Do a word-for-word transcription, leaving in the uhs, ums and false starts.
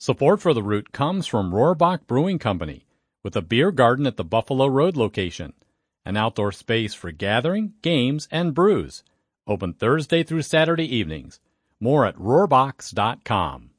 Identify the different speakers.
Speaker 1: Support for the Root comes from Rohrbach Brewing Company, with a beer garden at the Buffalo Road location, an outdoor space for gathering, games, and brews. Open Thursday through Saturday evenings. More at rohrbachs dot com.